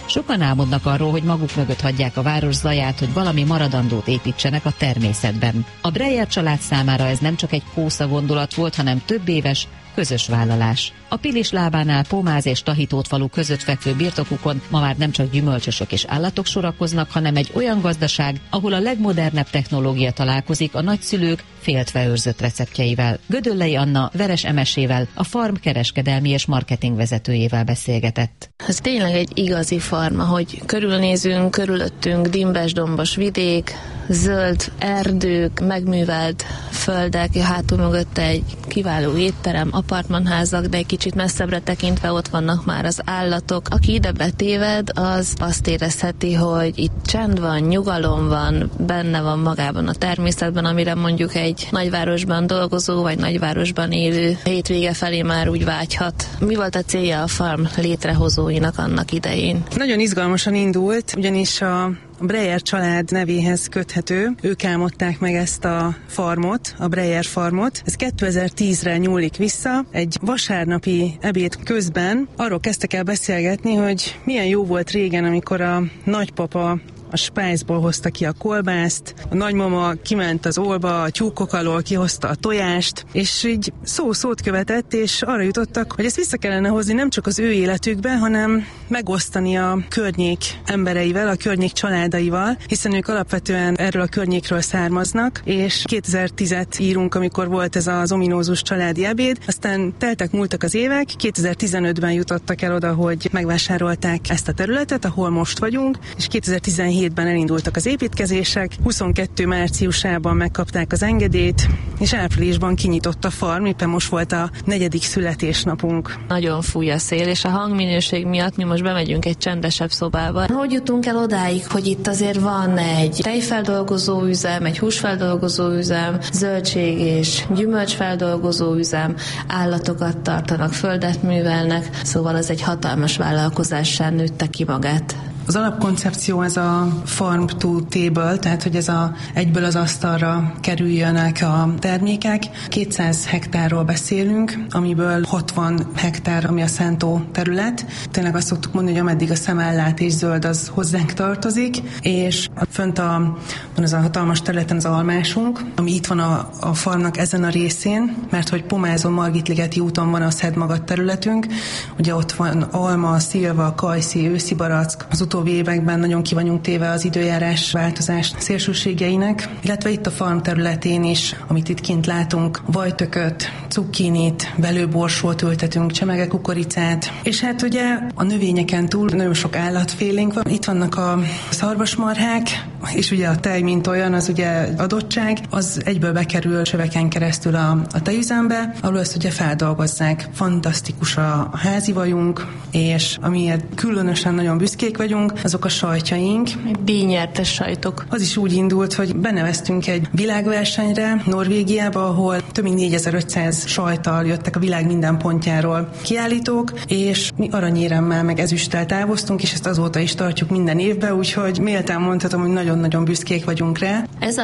Sokan álmodnak arról, hogy maguk mögött hagyják a város zaját, hogy valami maradandót építsenek a természetben. A Breyer család számára ez nem csak egy kósza gondolat volt, hanem több éves, közös vállalás. A Pilis lábánál Pomáz és Tahitótfalu között fekvő birtokukon ma már nem csak gyümölcsösök és állatok sorakoznak, hanem egy olyan gazdaság, ahol a legmodernebb technológia találkozik a nagyszülők féltve őrzött receptjeivel. Gödöllei Anna Veres Emesével, a farm kereskedelmi és marketing vezetőjével beszélgetett. Ez tényleg egy igazi farm, ahogy körülnézünk, körülöttünk dimbes-dombos vidék, zöld erdők, megművelt földek, hátul mögötte egy kiváló étterem, apartmanházak, de egy kicsit messzebbre tekintve ott vannak már az állatok. Aki ide betéved, az azt érezheti, hogy itt csend van, nyugalom van, benne van magában a természetben, amire mondjuk egy nagyvárosban dolgozó, vagy nagyvárosban élő hétvége felé már úgy vágyhat. Mi volt a célja a farm létrehozóinak annak idején? Nagyon izgalmasan indult, ugyanis a Breyer család nevéhez köthető. Ők álmodták meg ezt a farmot, a Breyer farmot. Ez 2010-re nyúlik vissza. Egy vasárnapi ebéd közben arról kezdtek el beszélgetni, hogy milyen jó volt régen, amikor a nagypapa a spájzból hozta ki a kolbászt, a nagymama kiment az olba, a tyúkok alól kihozta a tojást, és így szó-szót követett, és arra jutottak, hogy ezt vissza kellene hozni nem csak az ő életükbe, hanem megosztani a környék embereivel, a környék családaival, hiszen ők alapvetően erről a környékről származnak, és 2010-et írunk, amikor volt ez az ominózus családi ebéd, aztán múltak az évek, 2015-ben jutottak el oda, hogy megvásárolták ezt a területet, ahol most vagyunk, és 2017-ben elindultak az építkezések, 22 márciusában megkapták az engedélyt, és áprilisban kinyitott a farm, éppen most volt a 4. születésnapunk. Nagyon fúj a szél, és a hangminőség miatt mi most bemegyünk egy csendesebb szobába. Hogy jutunk el odáig, hogy itt azért van egy tejfeldolgozó üzem, egy húsfeldolgozó üzem, zöldség és gyümölcsfeldolgozó üzem, állatokat tartanak, földet művelnek, szóval az egy hatalmas vállalkozássá nőtte ki magát. Az alapkoncepció ez a farm to table, tehát hogy ez egyből az asztalra kerüljönek a termékek. 200 hektárról beszélünk, amiből 60 hektár, ami a szántó terület. Tényleg azt szoktuk mondani, hogy ameddig a szem ellát és zöld, az hozzánk tartozik, és fönt van ez a hatalmas területen az almásunk, ami itt van a farmnak ezen a részén, mert hogy Pomázon, Margitligeti úton van a Szedmagad területünk, ugye ott van alma, szilva, kajszi, őszi barack, az utóbbi években nagyon ki vagyunk téve az időjárás változás szélsőségeinek, illetve itt a farm területén is, amit itt kint látunk, vajtököt, cukkinit, belőborsót ültetünk, csemege kukoricát, és hát ugye a növényeken túl nagyon sok állatfélénk van. Itt vannak a szarvasmarhák, és ugye a tej, mint olyan, az ugye adottság, az egyből bekerül csöveken keresztül a tejüzembe, ahol ezt ugye feldolgozzák. Fantasztikus a házi vajunk, és amiért különösen nagyon büszkék vagyunk, azok a sajtjaink. Díjnyertes sajtok. Az is úgy indult, hogy beneveztünk egy világversenyre Norvégiába, ahol több mint 4500 sajttal jöttek a világ minden pontjáról kiállítók, és mi aranyéremmel meg ezüsttel távoztunk, és ezt azóta is tartjuk minden évben, úgyhogy méltán mondhatom, hogy nagyon-nagyon büszkék vagyunk rá. Ez